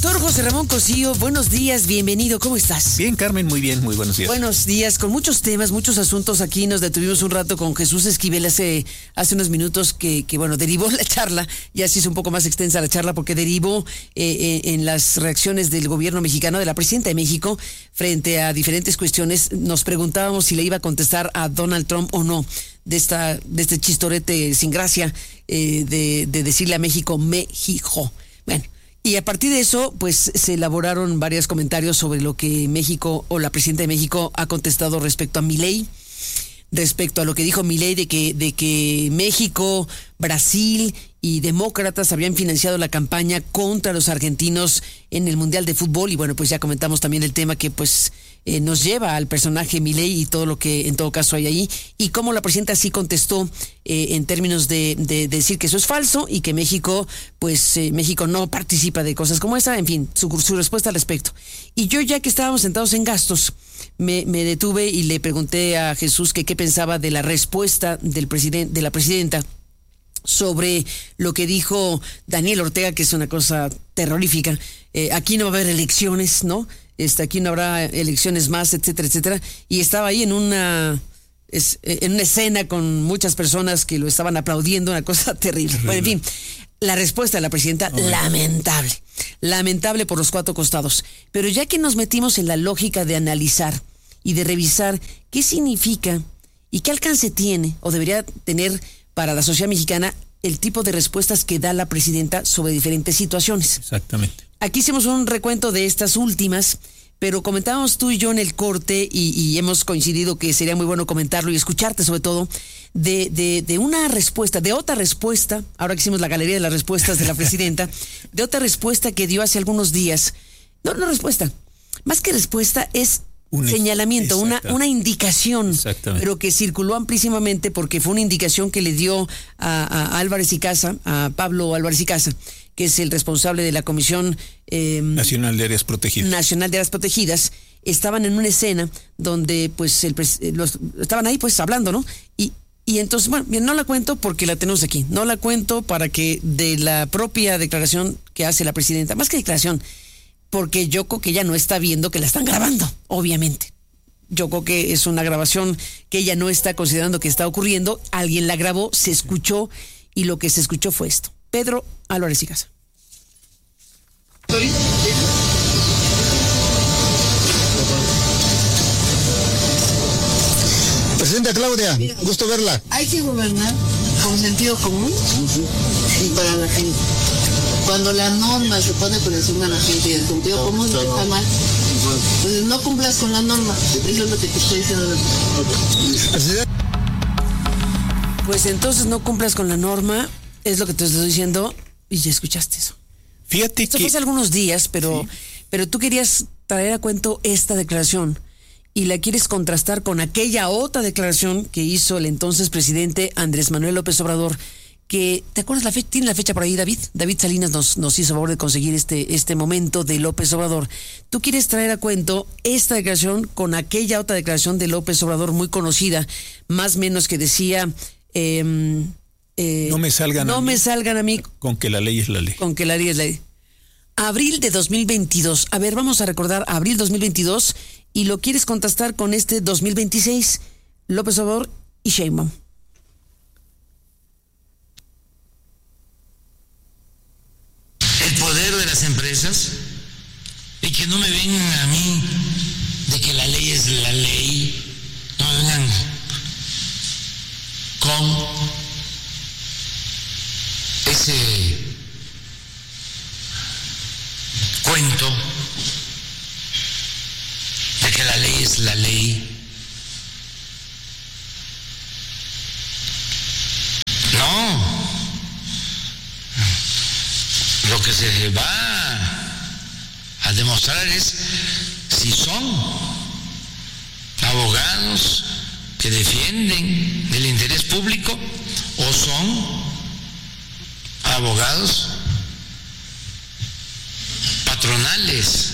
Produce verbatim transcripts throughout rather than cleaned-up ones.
Doctor José Ramón Cosío, buenos días, bienvenido, ¿cómo estás? Bien, Carmen, muy bien, muy buenos días. Buenos días, con muchos temas, muchos asuntos aquí. Nos detuvimos un rato con Jesús Esquivel hace, hace unos minutos que, que, bueno, derivó la charla, ya se hizo un poco más extensa la charla porque derivó eh, eh, en las reacciones del gobierno mexicano, de la presidenta de México, frente a diferentes cuestiones. Nos preguntábamos si le iba a contestar a Donald Trump o no, de esta de este chistorete sin gracia eh, de, de decirle a México, México. Bueno, y a partir de eso, pues se elaboraron varios comentarios sobre lo que México o la presidenta de México ha contestado respecto a Milei, respecto a lo que dijo Milei de que, de que México, Brasil y demócratas habían financiado la campaña contra los argentinos en el Mundial de Fútbol. Y bueno, pues ya comentamos también el tema que pues eh, nos lleva al personaje Milei y todo lo que en todo caso hay ahí, y cómo la presidenta sí contestó eh, en términos de, de, de decir que eso es falso y que México, pues eh, México no participa de cosas como esa, en fin, su, su respuesta al respecto. Y yo, ya que estábamos sentados en gastos, me, me detuve y le pregunté a Jesús que qué pensaba de la respuesta del presidente, de la presidenta, sobre lo que dijo Daniel Ortega, que es una cosa terrorífica. Eh, aquí no va a haber elecciones, ¿no? Este, aquí no habrá elecciones más, etcétera, etcétera. Y estaba ahí en una, es, en una escena con muchas personas que lo estaban aplaudiendo, una cosa terrible. terrible. Bueno, en fin, la respuesta de la presidenta, okay. lamentable. Lamentable por los cuatro costados. Pero ya que nos metimos en la lógica de analizar y de revisar qué significa y qué alcance tiene o debería tener para la sociedad mexicana el tipo de respuestas que da la presidenta sobre diferentes situaciones. Exactamente. Aquí hicimos un recuento de estas últimas, pero comentábamos tú y yo en el corte y, y hemos coincidido que sería muy bueno comentarlo y escucharte sobre todo de, de, de una respuesta, de otra respuesta, ahora que hicimos la galería de las respuestas de la presidenta, de otra respuesta que dio hace algunos días. No, no respuesta, más que respuesta es Un, señalamiento, una, una indicación, pero que circuló amplísimamente porque fue una indicación que le dio a, a Álvarez y Casa, a Pablo Álvarez y Casa, que es el responsable de la Comisión eh, Nacional de Áreas Protegidas. Nacional de Áreas Protegidas. Estaban en una escena donde pues el, los, estaban ahí pues hablando, ¿no? Y, y entonces, bueno, bien, no la cuento porque la tenemos aquí, no la cuento para que de la propia declaración que hace la presidenta, más que declaración, porque yo creo que ella no está viendo que la están grabando, obviamente. Yo creo que es una grabación que ella no está considerando que está ocurriendo. Alguien la grabó, se escuchó, y lo que se escuchó fue esto. Pedro Álvarez y Casa. Presidenta Claudia, mira, gusto verla. Hay que gobernar con sentido común y para la gente. Cuando la norma se pone por encima de la gente y el sentido común está mal, pues no cumplas con la norma. Eso es lo que te estoy diciendo. Pues entonces no cumplas con la norma, es lo que te estoy diciendo, y ya escuchaste eso. Fíjate Esto que... fue hace algunos días, pero, sí. pero tú querías traer a cuento esta declaración y la quieres contrastar con aquella otra declaración que hizo el entonces presidente Andrés Manuel López Obrador, que, ¿te acuerdas la fecha? ¿Tiene la fecha por ahí, David? David Salinas nos, nos hizo favor de conseguir este, este momento de López Obrador. Tú quieres traer a cuento esta declaración con aquella otra declaración de López Obrador muy conocida, más o menos, que decía... Eh, eh, no me salgan no a me mí, salgan a mí con que la ley es la ley. Con que la ley es la ley. Abril de dos mil veintidós. A ver, vamos a recordar abril dos mil veintidós y lo quieres contrastar con este dos mil veintiséis, López Obrador y Sheinbaum. El poder de las empresas y que no me vengan a mí de que la ley es la ley, no me vengan con ese cuento de que la ley es la ley. No. Lo que se va a demostrar es si son abogados que defienden el interés público o son abogados patronales.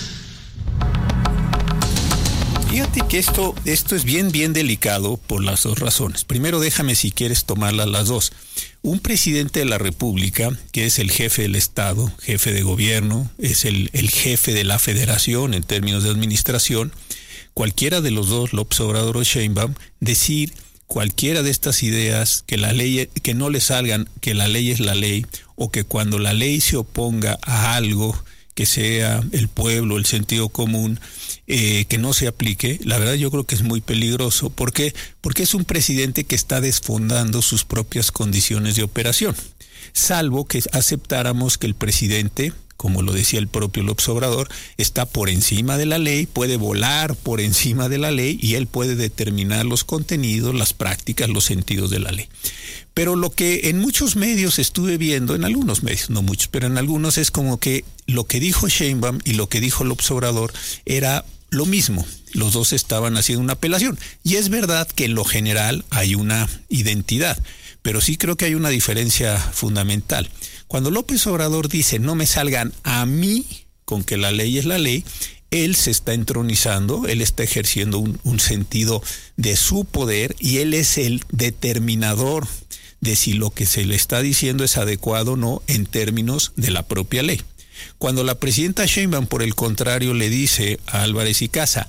Fíjate que esto, esto es bien, bien delicado por las dos razones. Primero, déjame si quieres tomarlas las dos. un presidente de la República, que es el jefe del Estado, jefe de gobierno, es el, el jefe de la federación en términos de administración, cualquiera de los dos, López Obrador o Sheinbaum, decir cualquiera de estas ideas, que la ley, que no le salgan, que la ley es la ley, o que cuando la ley se oponga a algo que sea el pueblo, el sentido común, eh, que no se aplique, la verdad yo creo que es muy peligroso. ¿Por qué? Porque es un presidente que está desfondando sus propias condiciones de operación, salvo que aceptáramos que el presidente, como lo decía el propio López Obrador, está por encima de la ley, puede volar por encima de la ley y él puede determinar los contenidos, las prácticas, los sentidos de la ley. Pero lo que en muchos medios estuve viendo, en algunos medios, no muchos, pero en algunos es como que lo que dijo Sheinbaum y lo que dijo López Obrador era lo mismo. Los dos estaban haciendo una apelación. Y es verdad que en lo general hay una identidad, pero sí creo que hay una diferencia fundamental. Cuando López Obrador dice no me salgan a mí con que la ley es la ley, él se está entronizando, él está ejerciendo un, un sentido de su poder y él es el determinador de si lo que se le está diciendo es adecuado o no en términos de la propia ley. Cuando la presidenta Sheinbaum, por el contrario, le dice a Álvarez y Casa,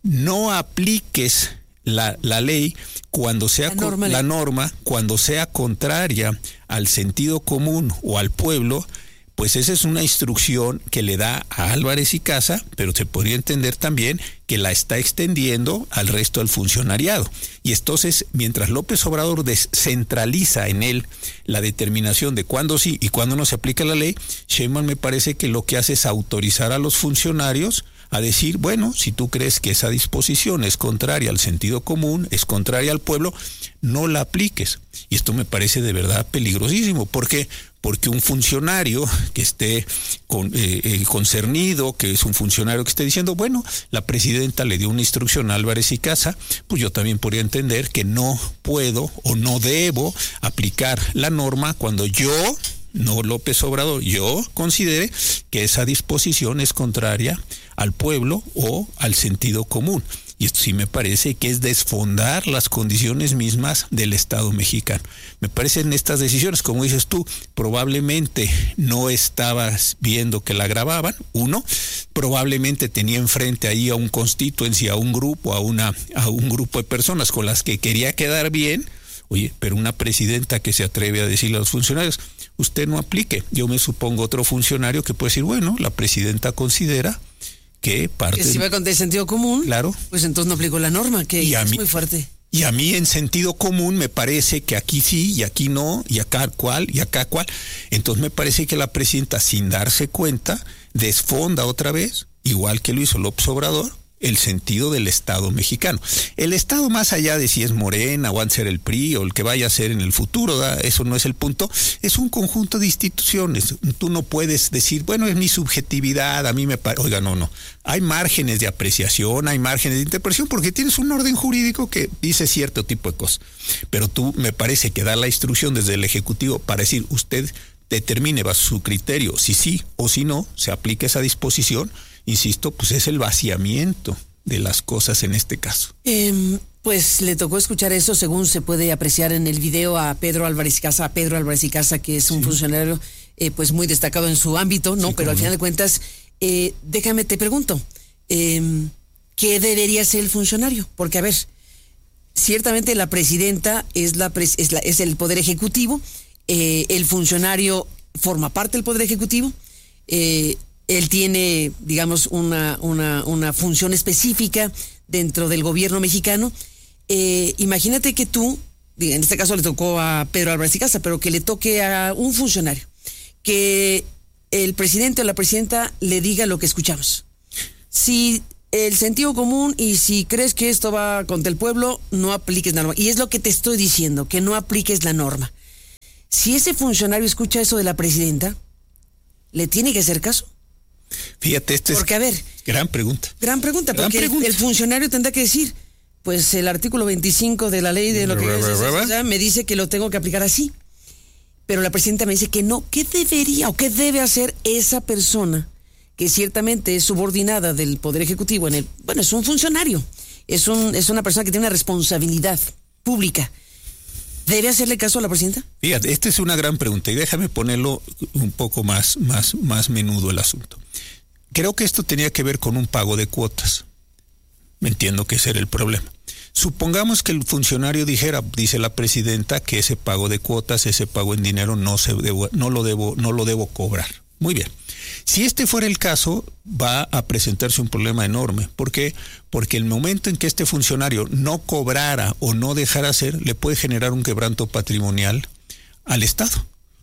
no apliques la, la ley cuando sea la norma, la norma, cuando sea contraria al sentido común o al pueblo, pues esa es una instrucción que le da a Álvarez y Casa, pero se podría entender también que la está extendiendo al resto del funcionariado. Y entonces, mientras López Obrador descentraliza en él la determinación de cuándo sí y cuándo no se aplica la ley, Sheinbaum me parece que lo que hace es autorizar a los funcionarios a decir, bueno, si tú crees que esa disposición es contraria al sentido común, es contraria al pueblo, no la apliques. Y esto me parece de verdad peligrosísimo. ¿Por qué? Porque un funcionario que esté con, eh, eh, concernido, que es un funcionario que esté diciendo, bueno, la presidenta le dio una instrucción a Álvarez y Casa, pues yo también podría entender que no puedo o no debo aplicar la norma cuando yo, no López Obrador, yo considere que esa disposición es contraria al pueblo o al sentido común. Y esto sí me parece que es desfondar las condiciones mismas del Estado mexicano. Me parecen estas decisiones, como dices tú, probablemente no estabas viendo que la grababan, uno, probablemente tenía enfrente ahí a un constituency, a un grupo, a una, a un grupo de personas con las que quería quedar bien. Oye, pero una presidenta que se atreve a decirle a los funcionarios, usted no aplique. Yo me supongo otro funcionario que puede decir, bueno, la presidenta considera que parte... Que si va con el sentido común, claro, pues entonces no aplicó la norma, que y es mí, muy fuerte. Y a mí en sentido común me parece que aquí sí y aquí no, y acá cual y acá cual. Entonces me parece que la presidenta, sin darse cuenta, desfonda otra vez, igual que lo hizo López Obrador, el sentido del Estado mexicano. El Estado, más allá de si es Morena o va a ser el P R I o el que vaya a ser en el futuro, ¿da? Eso no es el punto, es un conjunto de instituciones. Tú no puedes decir, bueno, es mi subjetividad, a mí me parece, oiga, no, no. Hay márgenes de apreciación, hay márgenes de interpretación, porque tienes un orden jurídico que dice cierto tipo de cosas. Pero tú, me parece que da la instrucción desde el Ejecutivo para decir, usted determine bajo su criterio si sí o si no se aplica esa disposición. Insisto, pues es el vaciamiento de las cosas en este caso. Eh, pues le tocó escuchar eso, según se puede apreciar en el video, a Pedro Álvarez y Casa, a Pedro Álvarez y Casa, que es un sí. funcionario eh, pues muy destacado en su ámbito, ¿no? Sí, pero al no. final de cuentas, eh, déjame te pregunto, eh, ¿qué debería ser el funcionario? Porque, a ver, ciertamente la presidenta es, la, pres- es, la es el Poder Ejecutivo, eh, el funcionario forma parte del Poder Ejecutivo, eh, él tiene, digamos, una, una, una función específica dentro del gobierno mexicano. Eh, imagínate que tú, en este caso le tocó a Pedro Álvarez y Casa, pero que le toque a un funcionario, que el presidente o la presidenta le diga lo que escuchamos. Si el sentido común y si crees que esto va contra el pueblo, no apliques la norma. Y es lo que te estoy diciendo, que no apliques la norma. Si ese funcionario escucha eso de la presidenta, ¿le tiene que hacer caso? Fíjate, este porque, a ver, gran pregunta. Gran pregunta, gran porque pregunta. El, el funcionario tendrá que decir, pues el artículo veinticinco de la ley de lo que es, es, es, es, me dice que lo tengo que aplicar así. Pero la presidenta me dice que no. ¿Qué debería o qué debe hacer esa persona que ciertamente es subordinada del Poder Ejecutivo? En el, bueno, es un funcionario, es, un, es una persona que tiene una responsabilidad pública. ¿Debe hacerle caso a la presidenta? Fíjate, esta es una gran pregunta y déjame ponerlo un poco más, más, más menudo el asunto. Creo que esto tenía que ver con un pago de cuotas. Entiendo que ese era el problema. Supongamos que el funcionario dijera, dice la presidenta, que ese pago de cuotas, ese pago en dinero no se debo, no lo debo, no lo debo cobrar. Muy bien. Si este fuera el caso, va a presentarse un problema enorme. ¿Por qué? Porque el momento en que este funcionario no cobrara o no dejara hacer, le puede generar un quebranto patrimonial al Estado.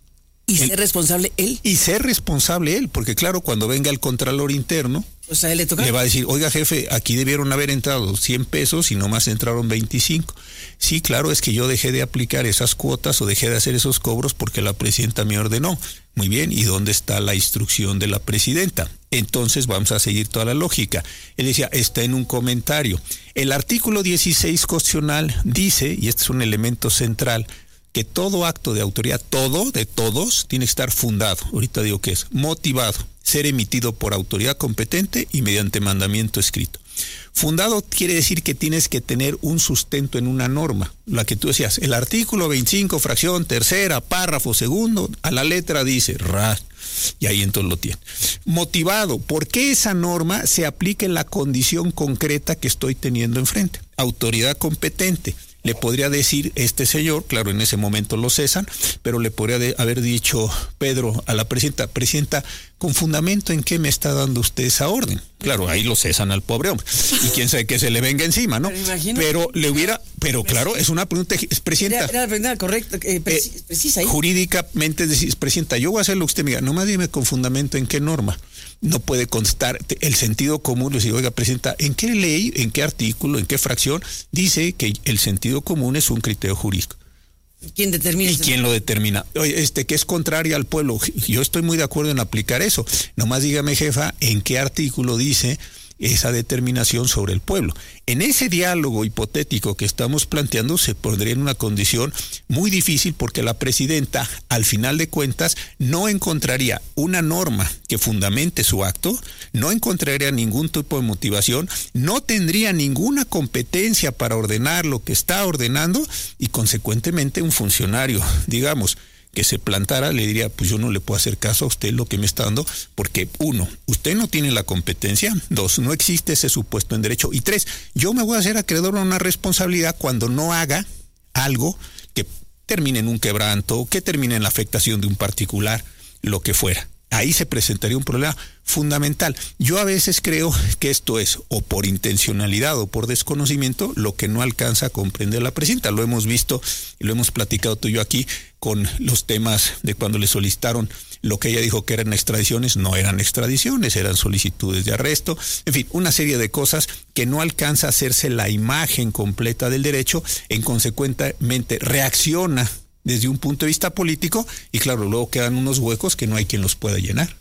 ¿Y el, ser responsable él? Y ser responsable él, porque claro, cuando venga el Contralor Interno, o sea, él le toca. Le va a decir, oiga jefe, aquí debieron haber entrado cien pesos y nomás entraron veinticinco. Sí, claro, es que yo dejé de aplicar esas cuotas o dejé de hacer esos cobros porque la presidenta me ordenó. Muy bien, ¿y dónde está la instrucción de la presidenta? Entonces vamos a seguir toda la lógica. Él decía, está en un comentario. El artículo dieciséis constitucional dice, y este es un elemento central, que todo acto de autoridad, todo, de todos, tiene que estar fundado. Ahorita digo que es motivado, ser emitido por autoridad competente y mediante mandamiento escrito. Fundado quiere decir que tienes que tener un sustento en una norma, la que tú decías, el artículo veinticinco, fracción tercera, párrafo segundo, a la letra dice, ra, y ahí entonces lo tiene. Motivado, ¿por qué esa norma se aplica en la condición concreta que estoy teniendo enfrente? Autoridad competente. Le podría decir este señor, claro, en ese momento lo cesan, pero le podría de, haber dicho Pedro a la presidenta, presidenta, ¿con fundamento en qué me está dando usted esa orden? Claro, ahí lo cesan al pobre hombre. Y quién sabe que se le venga encima, ¿no? Pero, pero le hubiera, pero claro, es una pregunta, presidenta. Era, era la pregunta correcta, eh, precis, eh, precisa. ¿eh? Jurídicamente, decir, presidenta, yo voy a hacer lo que usted me diga, nomás dime con fundamento en qué norma. No puede constar el sentido común. Le digo, oiga, presidenta, ¿en qué ley, en qué artículo, en qué fracción dice que el sentido común es un criterio jurídico? ¿Quién determina? ¿Y quién lo determina? Oye, este, que es contrario al pueblo. Yo estoy muy de acuerdo en aplicar eso. Nomás dígame, jefa, ¿en qué artículo dice esa determinación sobre el pueblo? En ese diálogo hipotético que estamos planteando se pondría en una condición muy difícil porque la presidenta, al final de cuentas, no encontraría una norma que fundamente su acto, no encontraría ningún tipo de motivación, no tendría ninguna competencia para ordenar lo que está ordenando y consecuentemente un funcionario, digamos, que se plantara, le diría, pues yo no le puedo hacer caso a usted lo que me está dando, porque uno, usted no tiene la competencia, dos, no existe ese supuesto en derecho, y tres, yo me voy a hacer acreedor a una responsabilidad cuando no haga algo que termine en un quebranto, que termine en la afectación de un particular, lo que fuera. Ahí se presentaría un problema fundamental. Yo a veces creo que esto es o por intencionalidad o por desconocimiento lo que no alcanza a comprender la presidenta. Lo hemos visto y lo hemos platicado tú y yo aquí con los temas de cuando le solicitaron lo que ella dijo que eran extradiciones, no eran extradiciones, eran solicitudes de arresto. En fin, una serie de cosas que no alcanza a hacerse la imagen completa del derecho, en consecuentemente reacciona desde un punto de vista político y claro, luego quedan unos huecos que no hay quien los pueda llenar.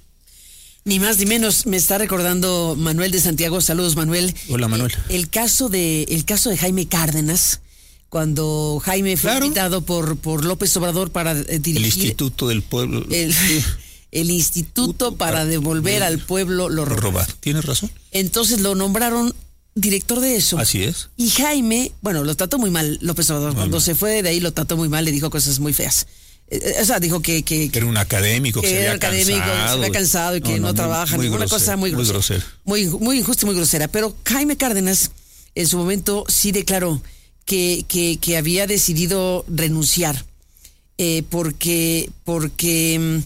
Ni más ni menos, me está recordando Manuel de Santiago. Saludos, Manuel. Hola, Manuel. El, el caso de el caso de Jaime Cárdenas, cuando Jaime fue claro. invitado por por López Obrador para eh, dirigir el Instituto del Pueblo. El, el Instituto para, para devolver al pueblo lo robado. robado. Tienes razón. Entonces lo nombraron director de eso. Así es. Y Jaime, bueno, lo trató muy mal López Obrador. Muy Cuando mal. se fue de ahí lo trató muy mal, le dijo cosas muy feas. Eh, o sea, dijo que... Que, que era un académico, que, que se había académico, cansado. se había cansado y que no, no, no trabaja. Muy, muy una cosa muy grosera. Muy, grosera. Muy, muy injusta y muy grosera. Pero Jaime Cárdenas, en su momento, sí declaró que, que, que había decidido renunciar eh, porque, porque um,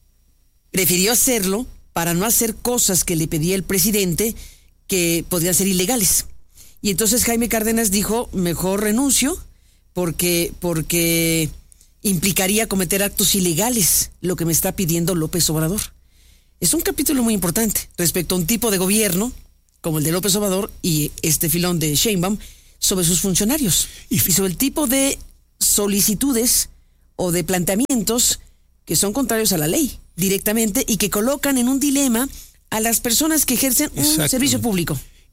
prefirió hacerlo para no hacer cosas que le pedía el presidente que podrían ser ilegales. Y entonces Jaime Cárdenas dijo, mejor renuncio porque, porque implicaría cometer actos ilegales, lo que me está pidiendo López Obrador. Es un capítulo muy importante respecto a un tipo de gobierno como el de López Obrador y este filón de Sheinbaum sobre sus funcionarios y sobre el tipo de solicitudes o de planteamientos que son contrarios a la ley directamente y que colocan en un dilema a las personas que ejercen un servicio público.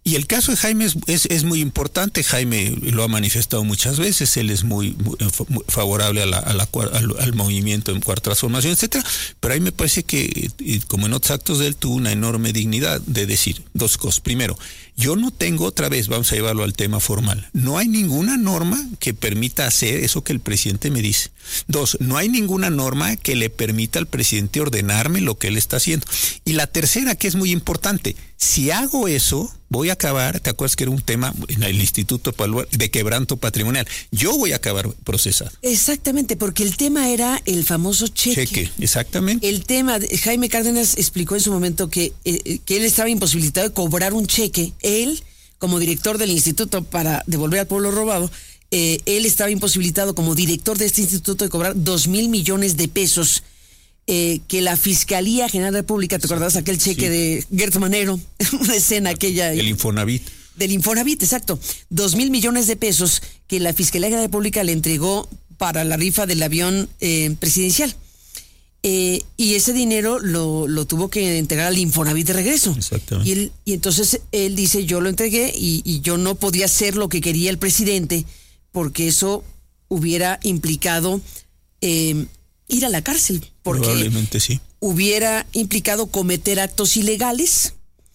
Y el caso de Jaime es, es, es muy importante. Jaime lo ha manifestado muchas veces. Él es muy, muy favorable a la, a la, al, al movimiento en Cuarta Transformación, etcétera. Pero ahí me parece que, como en otros actos de él, tuvo una enorme dignidad de decir dos cosas. Primero, yo no tengo, otra vez, vamos a llevarlo al tema formal, no hay ninguna norma que permita hacer eso que el presidente me dice. Dos, no hay ninguna norma que le permita al presidente ordenarme lo que él está haciendo. Y la tercera, que es muy importante, si hago eso, voy a acabar, ¿te acuerdas que era un tema en el Instituto de Quebranto Patrimonial? Yo voy a acabar procesado. Exactamente, porque el tema era el famoso cheque. Cheque, exactamente. El tema, Jaime Cárdenas explicó en su momento que, eh, que él estaba imposibilitado de cobrar un cheque. Él, como director del instituto para devolver al pueblo robado, eh, él estaba imposibilitado como director de este instituto de cobrar dos mil millones de pesos. Eh, que la Fiscalía General de la República, ¿te acordás aquel cheque sí. de Gertz Manero? Una escena aquella. El Infonavit. Del Infonavit, exacto. Dos mil millones de pesos que la Fiscalía General de la República le entregó para la rifa del avión eh, presidencial. Eh, y ese dinero lo, lo tuvo que entregar al Infonavit de regreso. Exactamente. Y, él, y entonces él dice, yo lo entregué y, y yo no podía hacer lo que quería el presidente porque eso hubiera implicado eh, ir a la cárcel. Porque probablemente sí. Hubiera implicado cometer actos ilegales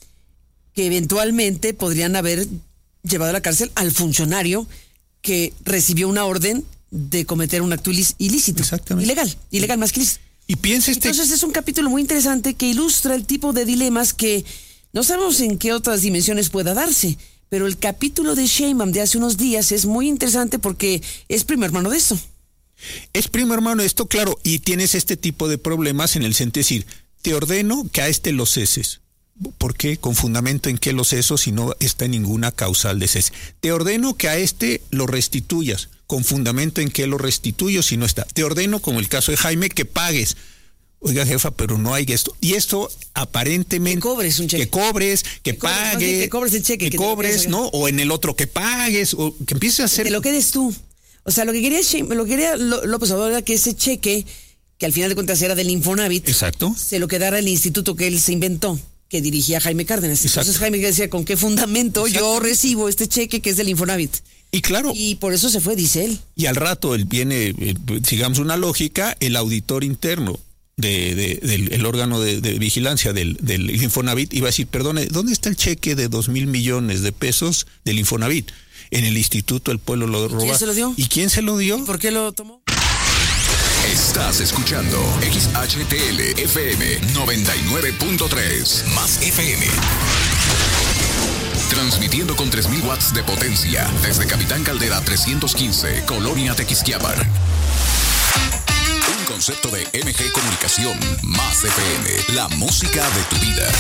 que eventualmente podrían haber llevado a la cárcel al funcionario que recibió una orden de cometer un acto ilícito. Exactamente. Ilegal, ilegal más que ilícito. Y piensa este... Entonces es un capítulo muy interesante que ilustra el tipo de dilemas que no sabemos en qué otras dimensiones pueda darse, pero el capítulo de Sheinbaum de hace unos días es muy interesante porque es primo hermano de esto. Es primo hermano de esto, claro, y tienes este tipo de problemas en el sentido de decir, te ordeno que a este lo ceses. ¿Por qué? Con fundamento en qué lo ceso si no está en ninguna causal de cese. Te ordeno que a este lo restituyas. Con fundamento en qué lo restituyo si no está. Te ordeno, como el caso de Jaime, que pagues. Oiga, jefa, pero no hay esto. Y esto aparentemente... Que cobres un cheque. Que cobres, que, que pagues. Cobres, que cobres el cheque. Que, que cobres, ¿no? O en el otro que pagues, o que empieces a hacer... Que lo quedes tú. O sea, lo que quería, lo que quería López Obrador era que ese cheque, que al final de cuentas era del Infonavit, exacto, se lo quedara el instituto que él se inventó, que dirigía Jaime Cárdenas. Exacto. Entonces Jaime decía, ¿con qué fundamento exacto. yo recibo este cheque que es del Infonavit? Y claro. Y por eso se fue, dice él. Y al rato él viene, sigamos una lógica, el auditor interno de, de, del el órgano de, de vigilancia del, del Infonavit iba a decir, perdone, ¿dónde está el cheque de dos mil millones de pesos del Infonavit? En el Instituto El Pueblo lo robó. ¿Quién se lo dio? ¿Y quién se lo dio? ¿Y por qué lo tomó? Estás escuchando X H T L F M noventa y nueve punto tres más F M. Transmitiendo con tres mil watts de potencia desde Capitán Caldera trescientos quince, Colonia Tequisquiapan. Un concepto de M G Comunicación más F M, la música de tu vida.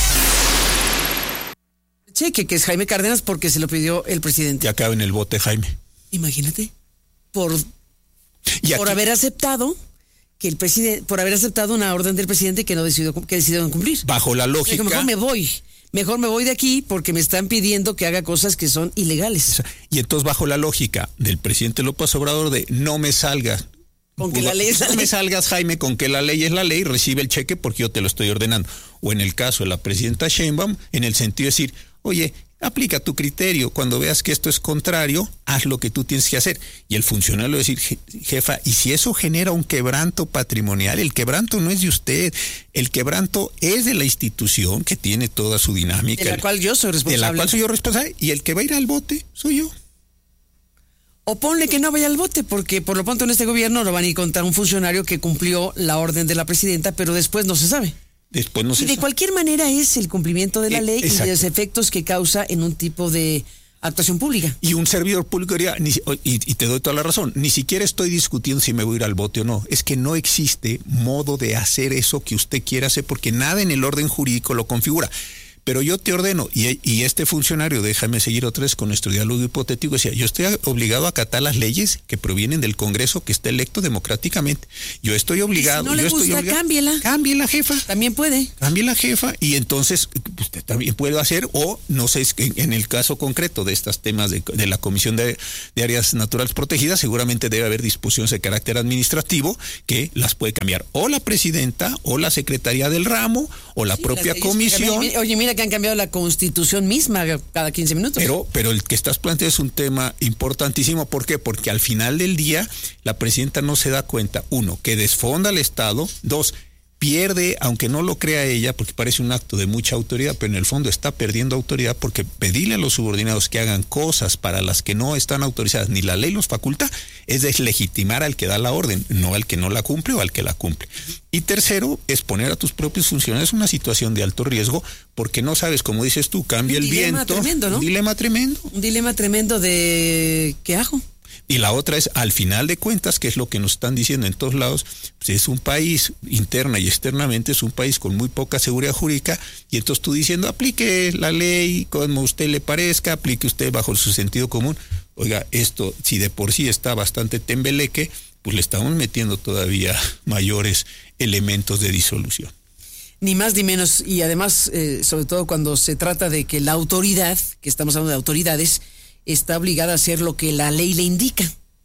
Cheque, que es Jaime Cárdenas porque se lo pidió el presidente. Ya acaba en el bote, Jaime. Imagínate. Por, y por haber aceptado que el presidente, por haber aceptado una orden del presidente que no decidió, que decidió no cumplir. Bajo la lógica. Mejor me voy. Mejor me voy de aquí porque me están pidiendo que haga cosas que son ilegales. Y entonces bajo la lógica del presidente López Obrador de no me salgas. Con que la ley es la no ley. me salgas, Jaime, con que la ley es la ley, recibe el cheque porque yo te lo estoy ordenando. O en el caso de la presidenta Sheinbaum, en el sentido de decir, oye, aplica tu criterio, cuando veas que esto es contrario, haz lo que tú tienes que hacer. Y el funcionario decir, jefa, y si eso genera un quebranto patrimonial, el quebranto no es de usted, el quebranto es de la institución que tiene toda su dinámica. De la cual yo soy responsable. De la cual soy yo responsable, y el que va a ir al bote soy yo. O ponle que no vaya al bote, porque por lo pronto en este gobierno lo van a ir contra un funcionario que cumplió la orden de la presidenta, pero después no se sabe. Después no se y de sabe. cualquier manera es el cumplimiento de la Eh, ley exacto. y de los efectos que causa en un tipo de actuación pública. Y un servidor público diría, ni, y, y te doy toda la razón, ni siquiera estoy discutiendo si me voy a ir al bote o no. Es que no existe modo de hacer eso que usted quiera hacer porque nada en el orden jurídico lo configura. Pero yo te ordeno, y, y este funcionario, déjame seguir otra vez con nuestro diálogo hipotético, decía, yo estoy obligado a acatar las leyes que provienen del Congreso que está electo democráticamente. Yo estoy obligado. Y si no le yo gusta, estoy obligado, cámbiela. Cámbiela, jefa. También puede. Cámbiela, jefa, y entonces usted también puede hacer, o no sé, en, en el caso concreto de estos temas de, de la Comisión de, de Áreas Naturales Protegidas, seguramente debe haber disposiciones de carácter administrativo que las puede cambiar o la presidenta, o la secretaría del ramo, o la Sí, propia las leyes, comisión. mira, oye, mira que que han cambiado la Constitución misma cada quince minutos. Pero, pero el que estás planteando es un tema importantísimo. ¿Por qué? Porque al final del día la presidenta no se da cuenta, uno, que desfonda al Estado, dos, pierde, aunque no lo crea ella, porque parece un acto de mucha autoridad, pero en el fondo está perdiendo autoridad, porque pedirle a los subordinados que hagan cosas para las que no están autorizadas, ni la ley los faculta, es deslegitimar al que da la orden, no al que no la cumple o al que la cumple. Y tercero, es poner a tus propios funcionarios en una situación de alto riesgo, porque no sabes, como dices tú, cambia el viento. Un dilema tremendo, ¿no? Un dilema tremendo. Un dilema tremendo de ¿qué hago? Y la otra es, al final de cuentas, que es lo que nos están diciendo en todos lados, pues es un país, interna y externamente, es un país con muy poca seguridad jurídica, y entonces tú diciendo, aplique la ley como a usted le parezca, aplique usted bajo su sentido común. Oiga, esto, si de por sí está bastante tembeleque, pues le estamos metiendo todavía mayores elementos de disolución. Ni más ni menos, y además, eh, sobre todo cuando se trata de que la autoridad, que estamos hablando de autoridades, está obligada a hacer lo que la ley le indica.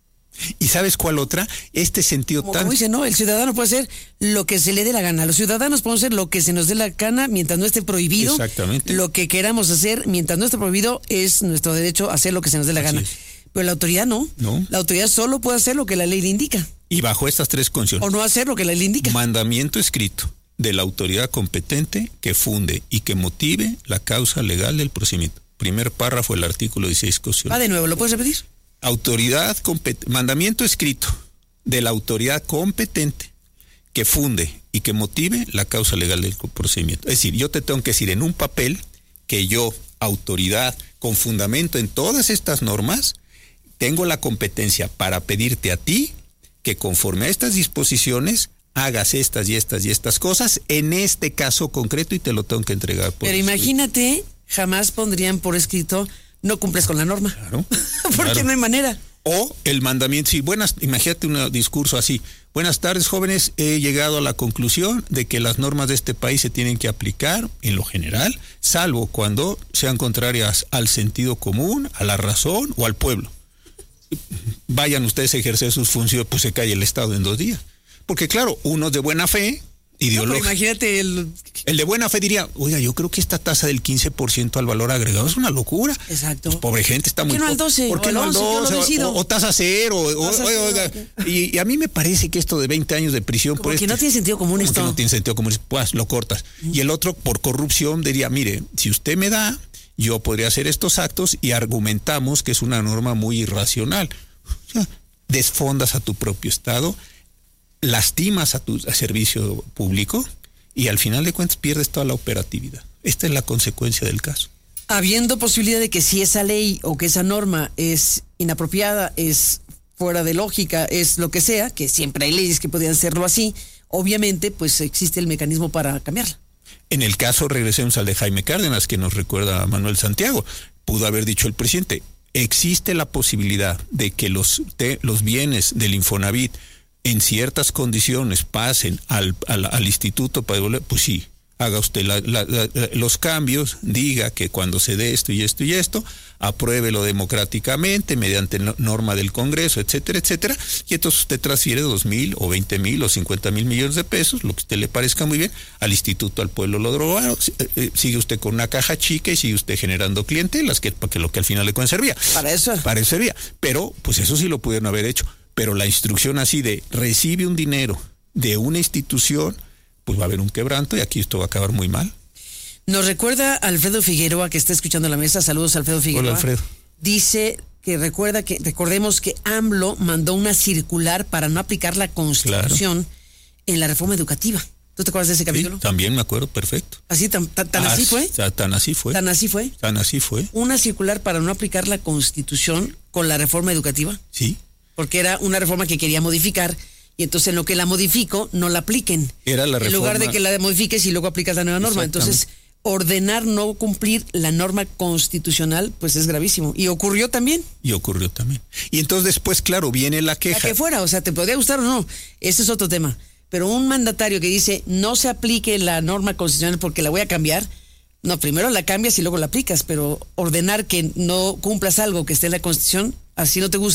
¿Y sabes cuál otra? Este sentido como, tan... Como dice, no, el ciudadano puede hacer lo que se le dé la gana. Los ciudadanos podemos hacer lo que se nos dé la gana mientras no esté prohibido. Exactamente. Lo que queramos hacer mientras no esté prohibido es nuestro derecho a hacer lo que se nos dé la Así gana. es. Pero la autoridad no. No. La autoridad solo puede hacer lo que la ley le indica. Y bajo estas tres condiciones. O no hacer lo que la ley le indica. Mandamiento escrito de la autoridad competente que funde y que motive la causa legal del procedimiento. Primer párrafo del artículo dieciséis constitucional. Va de nuevo, ¿lo puedes repetir? Autoridad compet- mandamiento escrito de la autoridad competente que funde y que motive la causa legal del procedimiento. Es decir, yo te tengo que decir en un papel que yo, autoridad, con fundamento en todas estas normas, tengo la competencia para pedirte a ti que conforme a estas disposiciones hagas estas y estas y estas cosas en este caso concreto y te lo tengo que entregar por Pero escrito. imagínate, jamás pondrían por escrito no cumples con la norma. Claro. Porque claro. no hay manera. O el mandamiento, sí, buenas, imagínate un discurso así. Buenas tardes, jóvenes, he llegado a la conclusión de que las normas de este país se tienen que aplicar en lo general, salvo cuando sean contrarias al sentido común, a la razón o al pueblo. Vayan ustedes a ejercer sus funciones, pues se cae el Estado en dos días. Porque claro, unos de buena fe, ideológico. No, imagínate el... El de buena fe diría, oiga, yo creo que esta tasa del quince por ciento al valor agregado es una locura. Exacto. Pues, pobre gente, está ¿Por muy... qué no al doce? ¿Por qué o no al al once? Yo lo doce? decido. O, o tasa cero. O, Tasa o, cero. oiga, y, y a mí me parece que esto de veinte años de prisión... Como por que este, no tiene sentido común como esto. que no tiene sentido común, pues lo cortas. Mm. Y el otro, por corrupción, diría, mire, si usted me da, yo podría hacer estos actos y argumentamos que es una norma muy irracional. O sea, desfondas a tu propio Estado, lastimas a tu a servicio público y al final de cuentas pierdes toda la operatividad. Esta es la consecuencia del caso. Habiendo posibilidad de que si esa ley o que esa norma es inapropiada, es fuera de lógica, es lo que sea, que siempre hay leyes que podrían hacerlo así, obviamente pues existe el mecanismo para cambiarla. En el caso, regresemos al de Jaime Cárdenas, que nos recuerda a Manuel Santiago, pudo haber dicho el presidente, existe la posibilidad de que los, te, los bienes del Infonavit en ciertas condiciones pasen al, al, al instituto para devolver, pues sí, haga usted la, la, la, los cambios, diga que cuando se dé esto y esto y esto, apruébelo democráticamente mediante norma del Congreso, etcétera, etcétera, y entonces usted transfiere dos mil o veinte mil o cincuenta mil millones de pesos, lo que a usted le parezca muy bien, al Instituto al Pueblo lo drogaron, sigue usted con una caja chica y sigue usted generando clientelas, que, que lo que al final le cuenta servía. Para eso. Para eso servía, pero pues eso sí lo pudieron haber hecho. Pero la instrucción así de recibe un dinero de una institución, pues va a haber un quebranto y aquí esto va a acabar muy mal. Nos recuerda Alfredo Figueroa, que está escuchando la mesa. Saludos, Alfredo Figueroa. Hola, Alfredo. Dice que recuerda que, recordemos que AMLO mandó una circular para no aplicar la Constitución claro. en la reforma educativa. ¿Tú te acuerdas de ese capítulo? Sí, también me acuerdo, perfecto. ¿Así, tan, tan, tan ah, así fue? Tan así fue. ¿Tan así fue? Tan así fue. Una circular para no aplicar la Constitución con la reforma educativa. Sí. Porque era una reforma que quería modificar y entonces en lo que la modifico no la apliquen. Era la reforma. En lugar de que la modifiques y luego aplicas la nueva norma. Entonces, ordenar no cumplir la norma constitucional, pues es gravísimo. Y ocurrió también. Y ocurrió también. Y entonces después, claro, viene la queja. La que fuera, o sea, te podría gustar o no. Ese es otro tema. Pero un mandatario que dice no se aplique la norma constitucional porque la voy a cambiar. No, primero la cambias y luego la aplicas, pero ordenar que no cumplas algo que esté en la Constitución, así no te guste.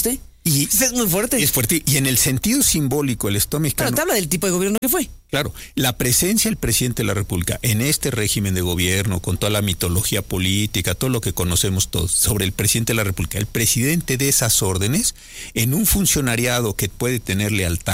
Y es muy fuerte. Es fuerte. Y en el sentido simbólico, el Estado mexicano... Pero te habla del tipo de gobierno que fue. Claro, la presencia del presidente de la República en este régimen de gobierno, con toda la mitología política, todo lo que conocemos todos sobre el presidente de la República, el presidente de esas órdenes, en un funcionariado que puede tener lealtad